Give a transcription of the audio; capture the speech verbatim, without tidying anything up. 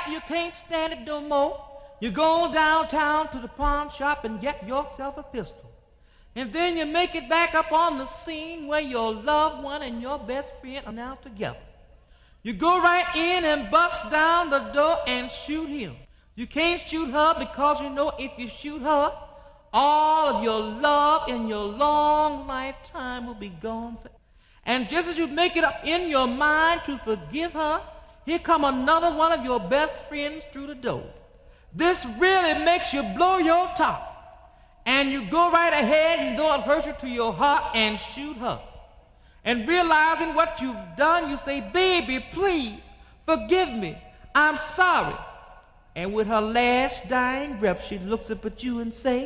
you can't stand it no more, you go downtown to the pawn shop and get yourself a pistol. And then you make it back up on the scene where your loved one and your best friend are now together. You go right in and bust down the door and shoot him. You can't shoot her because you know if you shoot her, all of your love in your long lifetime will be gone. And just as you make it up in your mind to forgive her, here come another one of your best friends through the door. This really makes you blow your top. And you go right ahead and though it hurts you to your heart and shoot her. And realizing what you've done, you say, baby, please, forgive me. I'm sorry. And with her last dying breath, she looks up at you and say,